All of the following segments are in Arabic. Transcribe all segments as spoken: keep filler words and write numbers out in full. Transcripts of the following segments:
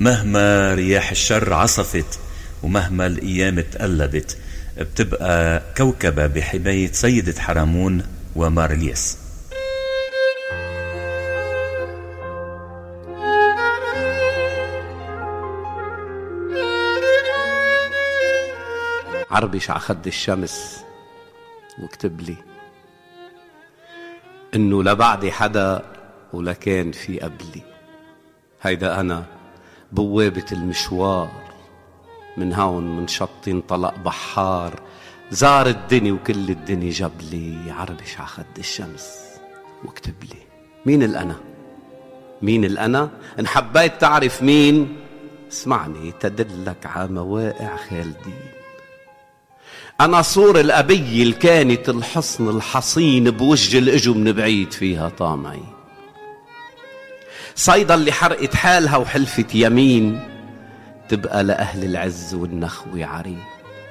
مهما رياح الشر عصفت ومهما الأيام تقلبت، بتبقى كوكبة بحماية سيدة حرامون ومارليس. عربش عخد الشمس واكتب لي انه لا بعدي حدا ولا كان في قبلي. هيدا انا بوابة المشوار، من هون من شط انطلق بحار، زار الدنيا وكل الدنيا جاب لي. عربش عخد الشمس واكتب لي مين الأنا، مين الأنا. إن حبيت تعرف مين اسمعني تدلك على مواقع خالدين. أنا صور الأبي اللي كانت الحصن الحصين بوجه الإجو من بعيد فيها طامعين. صيدا اللي حرقت حالها وحلفت يمين تبقى لأهل العز والنخوة عرين.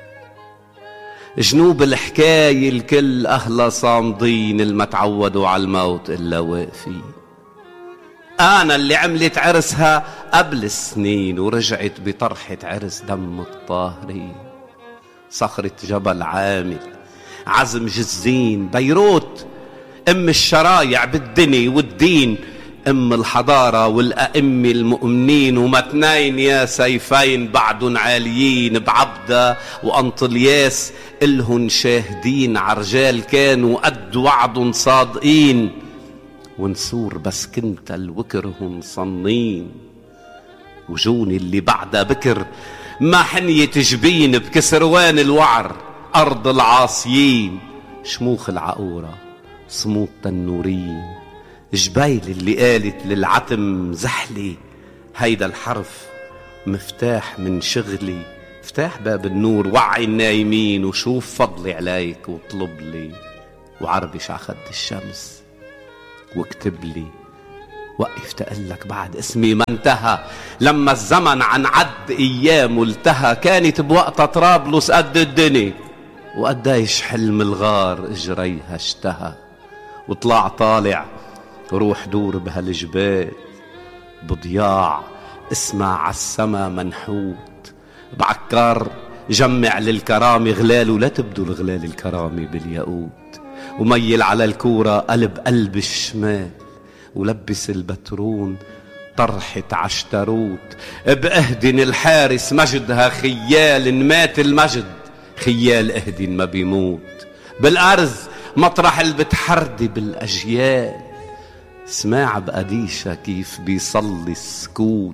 جنوب الحكاية الكل أهلا صامدين، الما تعودوا على الموت إلا واقفين. أنا اللي عملت عرسها قبل السنين ورجعت بطرحة عرس دم الطاهرين. صخرة جبل عامل، عزم جزين، بيروت أم الشرايع بالدنيا والدين، أم الحضارة والأئمة المؤمنين. ومتنين يا سيفين بعدن عاليين، بعبدة وأنطلياس إلهن شاهدين. عرجال كانوا قد وعد صادقين، ونسور بس كنت الوكرهن صنين. وجوني اللي بعدها بكر ما حنية جبين، بكسروان الوعر أرض العاصيين. شموخ العقورة صمود التنورين، جبيل اللي قالت للعتم زحلي. هيدا الحرف مفتاح من شغلي، مفتاح باب النور. وعي النايمين وشوف فضلي عليك واطلب لي. وعربش عخد الشمس واكتب لي وقف تقلك بعد اسمي ما انتهى. لما الزمن عن عد ايام التهى، كانت بوقتها طرابلس قد الدنيا وقديش حلم الغار اجريها اشتهى. وطلع طالع روح دور بهالجبال بضياع، اسمع عالسما منحوت. بعكار جمع للكرامة غلال، ولا تبدو الغلال الكرامة بالياقوت. وميل على الكورة قلب قلب الشمال، ولبس البترون طرحة عشتروت. بأهدن الحارس مجدها خيال، إن مات المجد خيال أهدن ما بيموت. بالأرز مطرح اللي بتحردي بالأجيال، سماع بقديشة كيف بيصلي السكوت.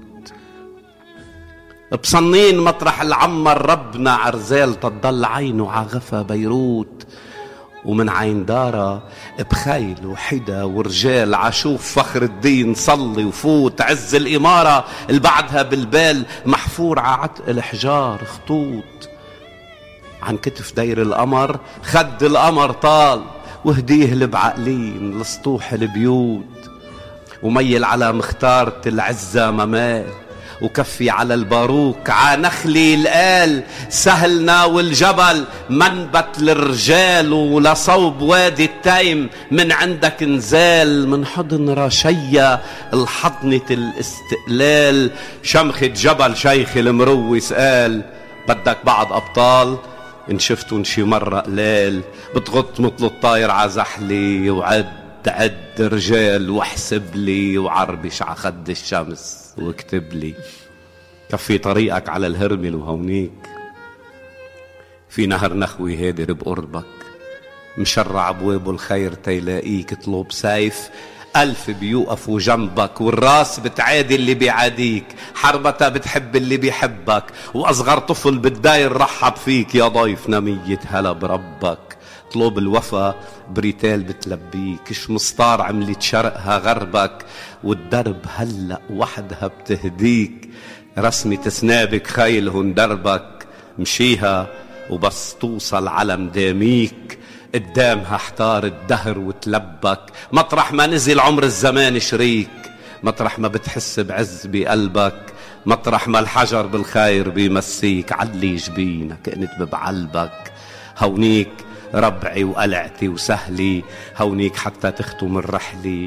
بصنين مطرح العمر ربنا عرزال، تضل عينه عغفى بيروت. ومن عين دارة بخيل وحدا ورجال، عشوف فخر الدين صلي وفوت. عز الإمارة اللي بعدها بالبال محفور ععتق الحجار خطوط. عن كتف دير القمر خد القمر طال، وهديه لبعقلين لسطوح البيوت. وميل على مختارة العزة ممال، وكفي على الباروك عانخلي القال. سهلنا والجبل منبت للرجال، ولصوب وادي التيم من عندك نزال. من حضن رشية الحضنة الاستقلال، شمخة جبل شيخ المروس قال. بدك بعض أبطال إن شفتن شي مرة قلال، بتغط مثل الطاير عزحلي. وعد عد رجال واحسب لي، وعربش عخد الشمس واكتب لي. كفي طريقك على الهرمل وهونيك في نهر نخوي هادر بقربك، مشرع بوابه الخير تيلاقيك. اطلب سيف ألف بيوقفوا جنبك، والراس بتعادي اللي بيعاديك. حربتها بتحب اللي بيحبك، وأصغر طفل بالداير رحب فيك. يا ضيف نمية هلا بربك، اطلب الوفا بريتال بتلبيك. شمسطار عملت شرقها غربك، والدرب هلأ وحدها بتهديك. رسمة سنابك خيلهن دربك، مشيها وبس توصل علم داميك. قدامها احتار الدهر وتلبك، مطرح ما نزل عمر الزمان شريك. مطرح ما بتحس بعز بقلبك، مطرح ما الحجر بالخير بيمسيك. علي جبينك كنت ببعلبك، هونيك ربعي وقلعتي وسهلي. هونيك حتى تختم الرحلة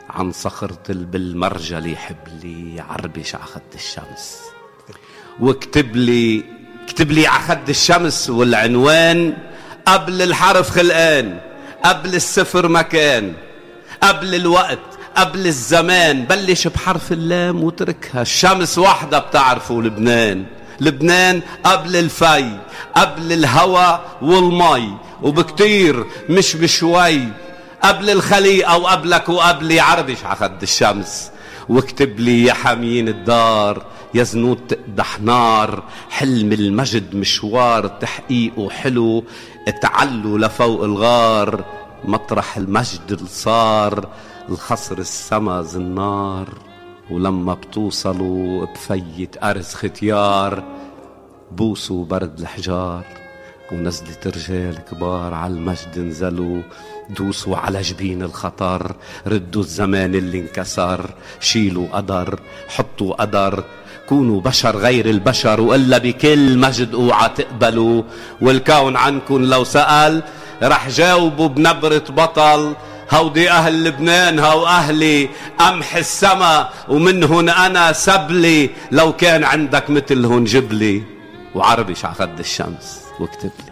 عن صخرة بالمرجلي حبلي عربش عخد الشمس. واكتب لي اكتب لي عخد الشمس والعنوان قبل الحرف خلقان، قبل الصفر مكان، قبل الوقت، قبل الزمان. بلش بحرف اللام وتركها. الشمس وحدة بتعرفوا لبنان. لبنان قبل الفي، قبل الهوى والمي، وبكتير مش بشوي، قبل الخليقة وقبلك وقبلي عربش عخد الشمس. واكتب لي يا حاميين الدار، يا زنود تقدح نار، حلم المجد مشوار تحقيقه حلو، اتعلوا لفوق الغار، مطرح المجد اللي صار الخصر السما زنار. ولما بتوصلوا بفية أرز ختيار، بوسوا برد الحجار، ونزلت رجال كبار على المجد نزلوا، دوسوا على جبين الخطر، ردوا الزمان اللي انكسر، شيلوا قدر، حطوا قدر، كونوا بشر غير البشر، وإلا بكل مجد اوعى تقبلوا. والكون عنكن لو سأل رح جاوبوا بنبرة بطل، هودي أهل لبنان هو أهلي، أمح السما ومنهن أنا سبلي، لو كان عندك مثلهن جبلي. وعربش عخد الشمس واكتب